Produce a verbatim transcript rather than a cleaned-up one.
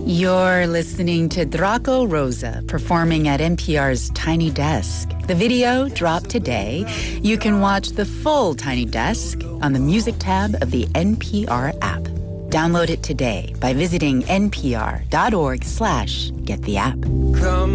You're listening to Draco Rosa performing at N P R's Tiny Desk. The video dropped today. You can watch the full Tiny Desk on the music tab of the N P R app. Download it today by visiting npr.org slash get the app. Come